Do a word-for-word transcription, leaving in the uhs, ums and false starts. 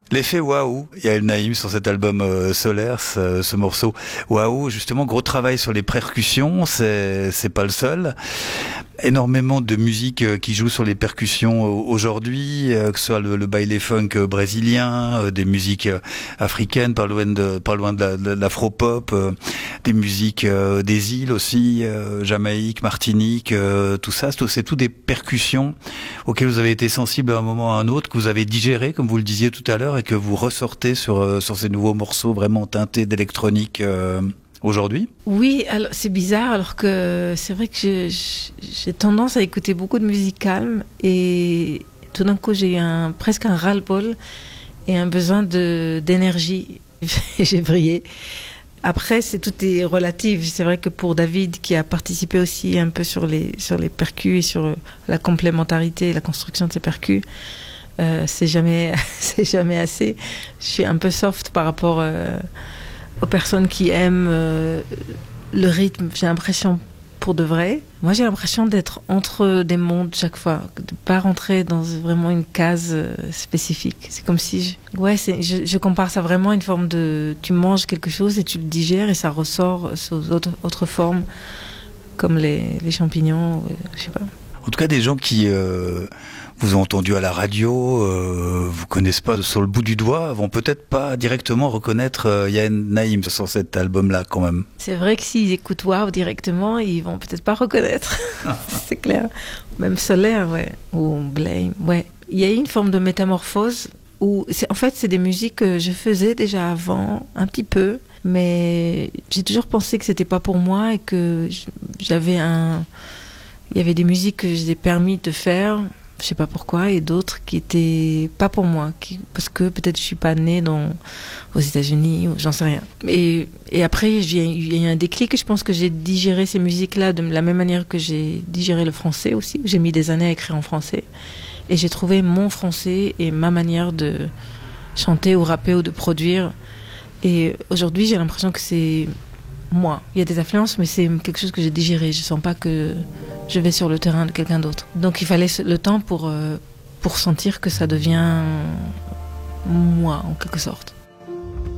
L'effet waouh, Yael Naïm sur cet album euh, Solaire, ce, ce morceau waouh, justement gros travail sur les percussions, c'est c'est pas le seul. Énormément de musique euh, qui joue sur les percussions euh, aujourd'hui, euh, que ce soit le, le baile funk euh, brésilien, euh, des musiques euh, africaines, pas loin de pas loin de, la, de l'afro-pop, euh, des musiques euh, des îles aussi, euh, Jamaïque, Martinique, euh, tout ça, c'est tout, c'est tout des percussions auxquelles vous avez été sensible à un moment ou à un autre, que vous avez digéré, comme vous le disiez tout à l'heure, et que vous ressortez sur euh, sur ces nouveaux morceaux vraiment teintés d'électronique euh, aujourd'hui. Oui, alors c'est bizarre, alors que c'est vrai que j'ai, j'ai tendance à écouter beaucoup de musique calme, et tout d'un coup j'ai eu un, presque un ras-le-bol et un besoin de, d'énergie. J'ai brillé. Après, c'est, tout est relatif. C'est vrai que pour David, qui a participé aussi un peu sur les, sur les percus et sur la complémentarité et la construction de ces percus, euh, c'est jamais, c'est jamais assez. Je suis un peu soft par rapport euh, aux personnes qui aiment euh, le rythme. J'ai l'impression, pour de vrai, moi j'ai l'impression d'être entre des mondes chaque fois, de pas rentrer dans vraiment une case euh, spécifique. C'est comme si, je, ouais, c'est, je, je compare ça vraiment à une forme de, tu manges quelque chose et tu le digères et ça ressort sous autre, autre forme, comme les, les champignons, euh, je sais pas. En tout cas, des gens qui euh, vous ont entendu à la radio, euh, vous connaissent pas sur le bout du doigt, vont peut-être pas directement reconnaître euh, Yael Naïm sur cet album-là, quand même. C'est vrai que s'ils écoutent Wow directement, ils vont peut-être pas reconnaître. C'est clair. Même Solaire, ouais, ou Blame, ouais. Il y a eu une forme de métamorphose où, c'est, en fait, c'est des musiques que je faisais déjà avant, un petit peu, mais j'ai toujours pensé que c'était pas pour moi et que j'avais un... Il y avait des musiques que j'ai permis de faire, je sais pas pourquoi, et d'autres qui étaient pas pour moi, qui, parce que peut-être je suis pas née dans, aux États-Unis, ou j'en sais rien. Et, et après, il y a eu un déclic, et je pense que j'ai digéré ces musiques-là de la même manière que j'ai digéré le français aussi. J'ai mis des années à écrire en français, et j'ai trouvé mon français et ma manière de chanter ou rapper ou de produire. Et aujourd'hui, j'ai l'impression que c'est moi. Il y a des influences, mais c'est quelque chose que j'ai digéré. Je sens pas que je vais sur le terrain de quelqu'un d'autre. Donc il fallait le temps pour, euh, pour sentir que ça devient moi, en quelque sorte.